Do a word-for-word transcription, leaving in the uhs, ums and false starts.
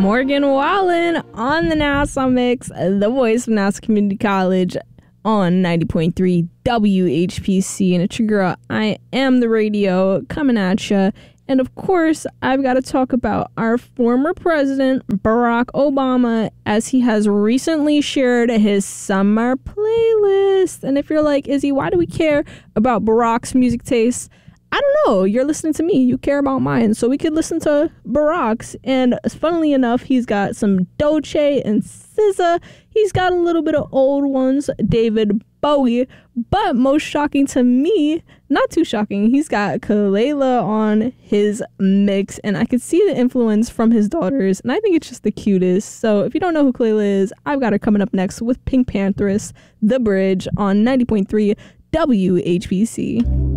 Morgan Wallen on the Nassau Mix, the voice of Nassau Community College on ninety point three W H P C. And it's your girl, I Am the Radio, coming at ya. And of course, I've got to talk about our former president, Barack Obama, as he has recently shared his summer playlist. And if you're like, Izzy, why do we care about Barack's music taste? I don't know. You're listening to me. You care about mine. So we could listen to Barack's. And funnily enough, he's got some Dolce and S Z A. He's got a little bit of old ones, David Bowie. But most shocking to me, not too shocking, he's got Kelela on his mix. And I could see the influence from his daughters. And I think it's just the cutest. So if you don't know who Kelela is, I've got her coming up next with Pink Pantheress, The Bridge on ninety point three W H B C.